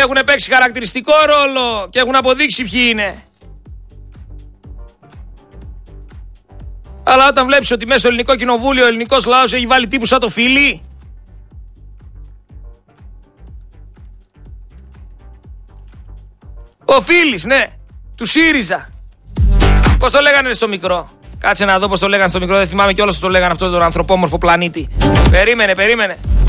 έχουν παίξει χαρακτηριστικό ρόλο και έχουν αποδείξει ποιοι είναι. Αλλά όταν βλέπεις ότι μέσα στο ελληνικό κοινοβούλιο ο ελληνικός λαός έχει βάλει τύπους σαν το Φίλι, ο Φίλης, ναι, του ΣΥΡΙΖΑ. Πώς το λέγανε στο μικρό? Κάτσε να δω πώς το λέγανε στο μικρό, δεν θυμάμαι κιόλας το λέγανε αυτό τον ανθρωπόμορφο πλανήτη. Περίμενε.